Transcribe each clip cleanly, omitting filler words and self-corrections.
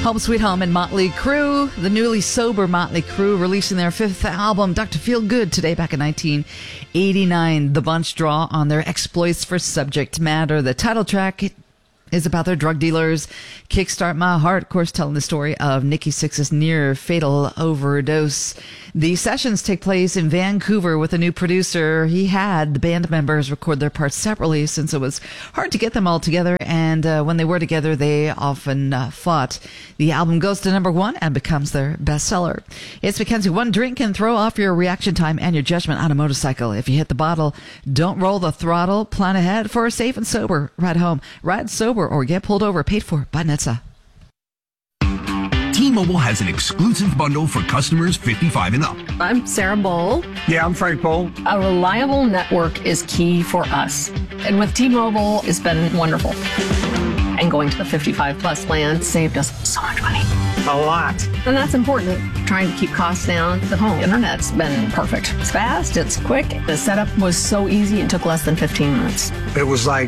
Home Sweet Home and Motley Crue, the newly sober Motley Crue, releasing their fifth album, Dr. Feel Good, today back in 1989. The bunch draw on their exploits for subject matter. The title track is about their drug dealers. Kickstart My Heart, of course, telling the story of Nikki Sixx's near fatal overdose. The sessions take place in Vancouver with a new producer. He had the band members record their parts separately since it was hard to get them all together. And when they were together, they often fought. The album goes to number 1 and becomes their bestseller. It's Mackenzie. One drink can throw off your reaction time and your judgment on a motorcycle. If you hit the bottle, don't roll the throttle. Plan ahead for a safe and sober ride home. Ride sober or get pulled over. Paid for by NHTSA. T-Mobile has an exclusive bundle for customers 55 and up. I'm Sarah Bowl. Yeah, I'm Frank Bowl. A reliable network is key for us. And with T-Mobile, it's been wonderful. And going to the 55 plus plan saved us so much money. A lot. And that's important. Trying to keep costs down. The home internet's been perfect. It's fast, it's quick. The setup was so easy, it took less than 15 minutes. It was like,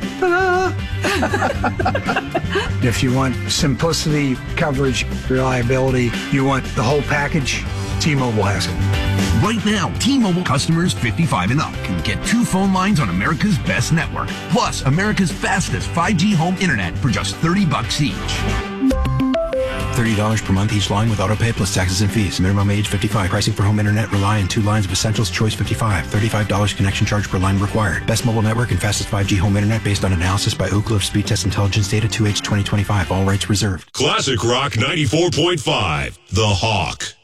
If you want simplicity, coverage, reliability, you want the whole package, T-Mobile has it. Right now, T-Mobile customers 55 and up can get 2 phone lines on America's best network, plus America's fastest 5G home internet for just $30 each. $30 per month each line with autopay plus taxes and fees. Minimum age 55. Pricing for home internet rely on 2 lines of Essentials Choice 55. $35 connection charge per line required. Best mobile network and fastest 5G home internet based on analysis by Ookla of Speed Test Intelligence Data 2H 2025. All rights reserved. Classic Rock 94.5. The Hawk.